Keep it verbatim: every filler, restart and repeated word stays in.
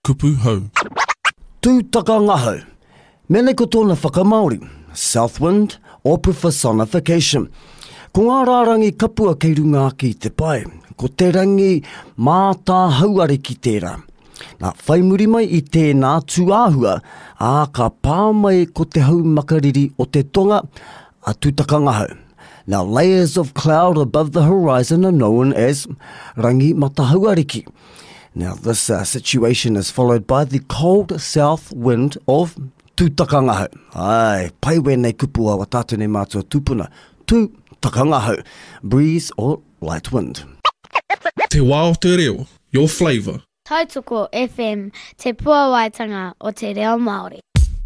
kupu hau. Tūtaka ngahau. Mene ko tōna whakamaori, south wind or personification. Ko ngā rārangi kapua kei runga ki te pai, ko te rangi mātā hauare ki tērā. Nā whaimuri mai i tēnā tuāhua, ā ka pāmai ko te hau makariri o te tonga, a tūtaka ngahau. Now layers of cloud above the horizon are known as rangi matahauariki. Now this uh, situation is followed by the cold south wind of tūtaka ngahau. Ai, pai wēnei kupua wa tātou nei mātua tūpuna. Tūtaka ngahau, breeze or light wind. Te wā o te reo, your flavour. Tautoko F M, te puawaitanga o te reo Māori.